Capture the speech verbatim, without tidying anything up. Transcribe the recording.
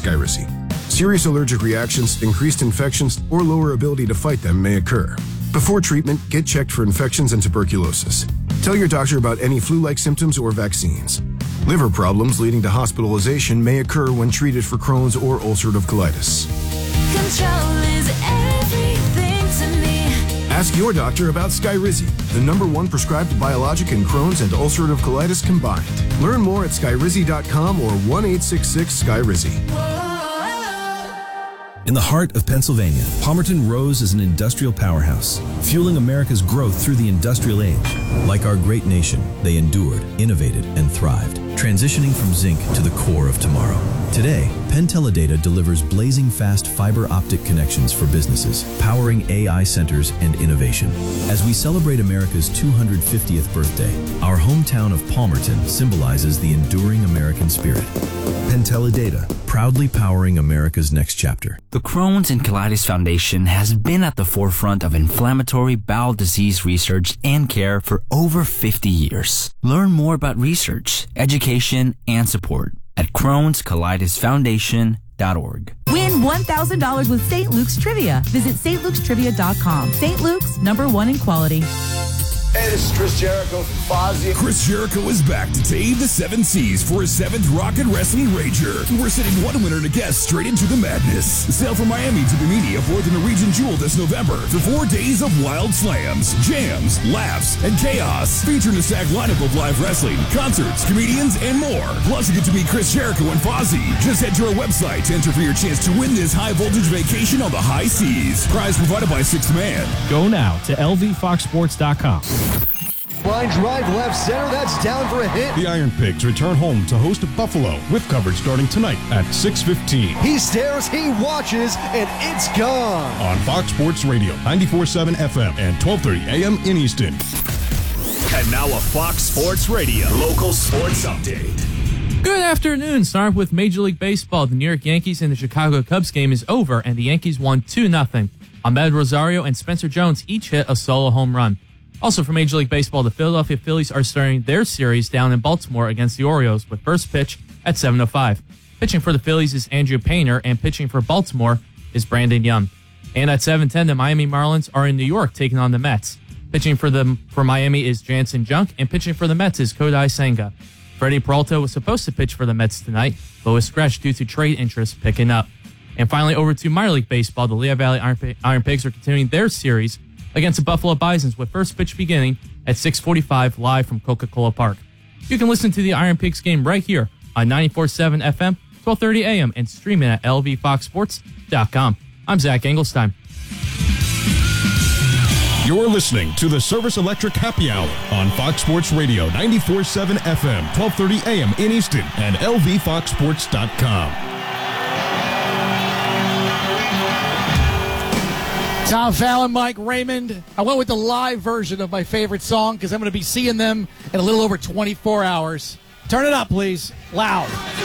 Skyrizi. Serious allergic reactions, increased infections, or lower ability to fight them may occur. Before treatment, get checked for infections and tuberculosis. Tell your doctor about any flu-like symptoms or vaccines. Liver problems leading to hospitalization may occur when treated for Crohn's or ulcerative colitis. Control is everything to me. Ask your doctor about Skyrizi, the number one prescribed biologic in Crohn's and ulcerative colitis combined. Learn more at skyrizi dot com or one eight six six Skyrizi. In the heart of Pennsylvania, Palmerton rose as an industrial powerhouse, fueling America's growth through the industrial age. Like our great nation, they endured, innovated, and thrived, transitioning from zinc to the core of tomorrow. Today, Penn Teledata delivers blazing fast fiber optic connections for businesses, powering A I centers and innovation. As we celebrate America's two hundred fiftieth birthday, our hometown of Palmerton symbolizes the enduring American spirit. Penn Teledata, proudly powering America's next chapter. The Crohn's and Colitis Foundation has been at the forefront of inflammatory bowel disease research and care for over fifty years. Learn more about research, education, and support at crohns colitis foundation dot org. Win one thousand dollars with Saint Luke's Trivia. Visit Saint Luke's Trivia dot com. Saint Luke's, number one in quality. Hey, this is Chris Jericho from Fozzy. Chris Jericho is back to tame the seven seas for his seventh Rock and Wrestling Rager. We're sending one winner to guess straight into the madness. Sail from Miami to Bimini aboard the Norwegian Jewel this November for four days of wild slams, jams, laughs, and chaos. Featuring a stacked lineup of live wrestling, concerts, comedians, and more. Plus, you get to meet Chris Jericho and Fozzy. Just head to our website to enter for your chance to win this high-voltage vacation on the high seas. Prize provided by Sixth Man. Go now to L V fox sports dot com. Line drive left center, that's down for a hit. The Iron Pigs return home to host Buffalo with coverage starting tonight at six fifteen. He stares, he watches, and it's gone. On Fox Sports Radio, ninety-four point seven F M and twelve thirty A M in Easton. And now a Fox Sports Radio local sports update. Good afternoon. Start with Major League Baseball. The New York Yankees and the Chicago Cubs game is over, and the Yankees won two nothing. Ahmed Rosario and Spencer Jones each hit a solo home run. Also for Major League Baseball, the Philadelphia Phillies are starting their series down in Baltimore against the Orioles with first pitch at seven oh five. Pitching for the Phillies is Andrew Painter, and pitching for Baltimore is Brandon Young. And at seven ten, the Miami Marlins are in New York taking on the Mets. Pitching for them for Miami is Jansen Junk, and pitching for the Mets is Kodai Senga. Freddie Peralta was supposed to pitch for the Mets tonight, but was scratched due to trade interest picking up. And finally, over to minor league baseball, the Lehigh Valley Iron, Iron Pigs are continuing their series against the Buffalo Bisons with first pitch beginning at six forty-five live from Coca-Cola Park. You can listen to the Iron Pigs game right here on ninety-four point seven F M, twelve thirty A M, and stream it at L V fox sports dot com. I'm Zach Engelstein. You're listening to the Service Electric Happy Hour on Fox Sports Radio, ninety-four point seven F M, twelve thirty A M in Easton, and L V fox sports dot com. Tom Fallon, Mike Raymond. I went with the live version of my favorite song because I'm going to be seeing them in a little over twenty-four hours. Turn it up, please. Loud.